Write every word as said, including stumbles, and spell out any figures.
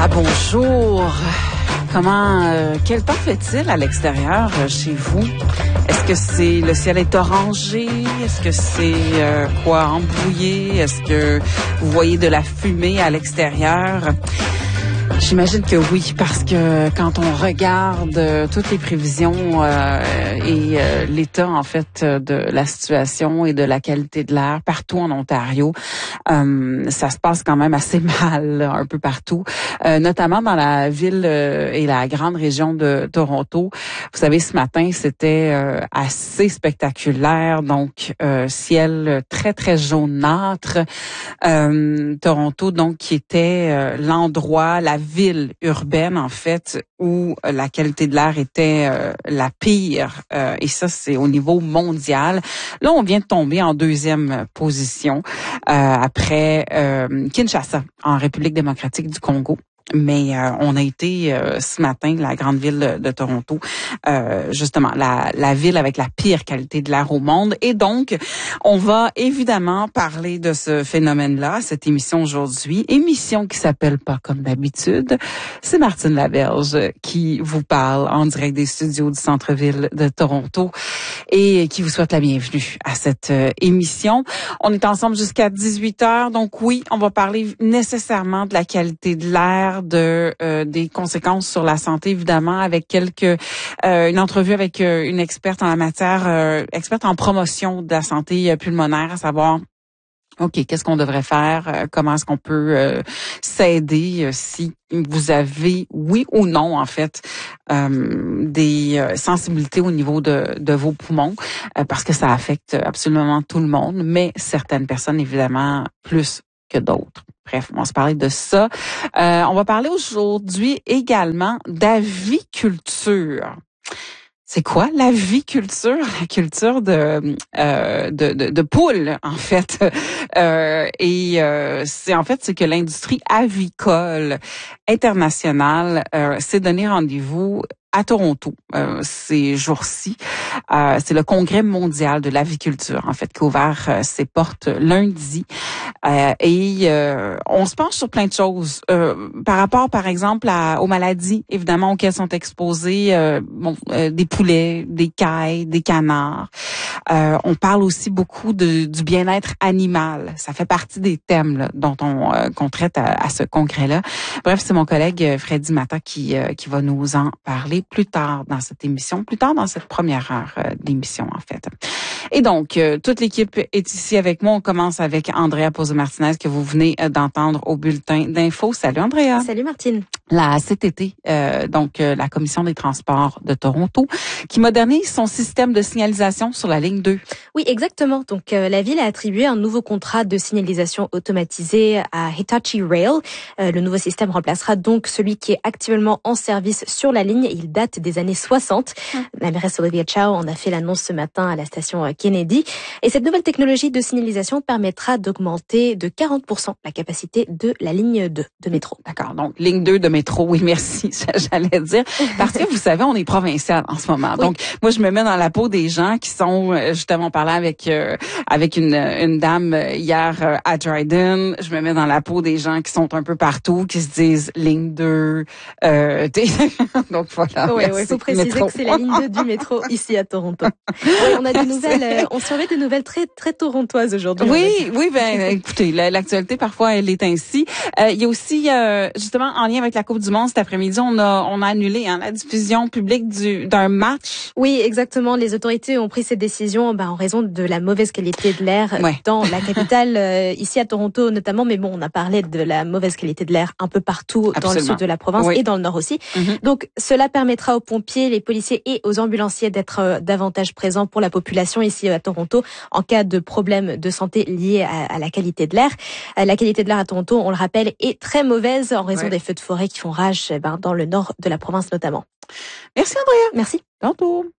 Bonjour. Comment, euh, quel temps fait-il à l'extérieur euh, chez vous? Est-ce que c'est le ciel est orangé? Est-ce que c'est euh, quoi, embrouillé? Est-ce que vous voyez de la fumée à l'extérieur? J'imagine que oui, parce que quand on regarde euh, toutes les prévisions euh, et euh, l'état en fait de la situation et de la qualité de l'air partout en Ontario, euh, ça se passe quand même assez mal un peu partout, euh, notamment dans la ville euh, et la grande région de Toronto. Vous savez, ce matin, c'était euh, assez spectaculaire, donc euh, ciel très très jaunâtre. Euh, Toronto, donc, qui était euh, l'endroit, la ville urbaine, en fait, où euh, la qualité de l'air était euh, la pire. Euh, et ça, c'est au niveau mondial. Là, on vient de tomber en deuxième position euh, après euh, Kinshasa, en République démocratique du Congo. Mais euh, on a été euh, ce matin, la grande ville de, de Toronto, euh, justement, la, la ville avec la pire qualité de l'air au monde. Et donc, on va évidemment parler de ce phénomène-là, cette émission aujourd'hui. Émission qui s'appelle pas comme d'habitude. C'est Martine Laberge qui vous parle en direct des studios du centre-ville de Toronto et qui vous souhaite la bienvenue à cette euh, émission. On est ensemble jusqu'à dix-huit heures. Donc oui, on va parler nécessairement de la qualité de l'air, de euh, des conséquences sur la santé, évidemment, avec quelques euh, une entrevue avec euh, une experte en la matière, euh, experte en promotion de la santé pulmonaire, à savoir OK, qu'est-ce qu'on devrait faire, euh, comment est-ce qu'on peut euh, s'aider euh, si vous avez, oui ou non, en fait, euh, des euh, sensibilités au niveau de, de vos poumons, euh, parce que ça affecte absolument tout le monde, mais certaines personnes, évidemment, plus que d'autres. Bref, on va se parler de ça. Euh, on va parler aujourd'hui également d'aviculture. C'est quoi l'aviculture? La culture de euh, de, de, de poules, en fait. Euh, et euh, c'est en fait c'est que l'industrie avicole internationale euh, s'est donné rendez-vous à Toronto euh, ces jours-ci. Euh, c'est le Congrès mondial de l'aviculture, en fait, qui a ouvert euh, ses portes lundi. Euh, et euh, on se penche sur plein de choses. Euh, par rapport, par exemple, à, aux maladies, évidemment, auxquelles sont exposés euh, bon, euh, des poulets, des cailles, des canards. Euh, on parle aussi beaucoup de, du bien-être animal. Ça fait partie des thèmes là, dont on euh, qu'on traite à, à ce congrès-là. Bref, c'est mon collègue Freddy Mata qui, euh, qui va nous en parler plus tard dans cette émission, plus tard dans cette première heure euh, d'émission, en fait. Et donc, euh, toute l'équipe est ici avec moi. On commence avec Andrea Pozzo-Martinez, que vous venez euh, d'entendre au bulletin d'info. Salut, Andrea. Salut, Martine. La C T T, euh, donc euh, la Commission des transports de Toronto, qui modernise son système de signalisation sur la ligne deux. Oui, exactement. Donc, euh, la ville a attribué un nouveau contrat de signalisation automatisée à Hitachi Rail. Euh, le nouveau système remplacera donc celui qui est actuellement en service sur la ligne. Il date des années soixante. Hum. La mairesse Olivia Chow en a fait l'annonce ce matin à la station Kennedy. Et cette nouvelle technologie de signalisation permettra d'augmenter de quarante pour cent la capacité de la ligne deux de métro. D'accord. Donc, ligne deux de métro, oui, merci, j'allais dire. Parce que vous savez, on est provincial en ce moment. Oui. Donc, moi, je me mets dans la peau des gens qui sont, justement, parlant avec euh, avec une, une dame hier euh, à Dryden. Je me mets dans la peau des gens qui sont un peu partout, qui se disent ligne deux. Euh, donc, voilà. Oui, il faut préciser métro. Que c'est la ligne deux du métro ici à Toronto. Oui, on a des nouvelles, euh, on surveille des nouvelles très, très torontoises aujourd'hui. Oui, oui, ben, écoutez, l'actualité, parfois, elle est ainsi. Euh, il y a aussi, euh, justement, en lien avec la Coupe du Monde, cet après-midi, on a, on a annulé hein, la diffusion publique du, d'un match. Oui, exactement. Les autorités ont pris cette décision ben, en raison de la mauvaise qualité de l'air ouais. dans la capitale, euh, ici à Toronto notamment. Mais bon, on a parlé de la mauvaise qualité de l'air un peu partout Absolument. Dans le sud de la province oui. et dans le nord aussi. Mm-hmm. Donc, cela permettra aux pompiers, les policiers et aux ambulanciers d'être euh, davantage présents pour la population ici à Toronto en cas de problème de santé liés à, à la qualité de l'air. Euh, la qualité de l'air à Toronto, on le rappelle, est très mauvaise en raison ouais. des feux de forêt qui font rage ben, dans le nord de la province notamment. Merci Andrea. Merci. Tantôt.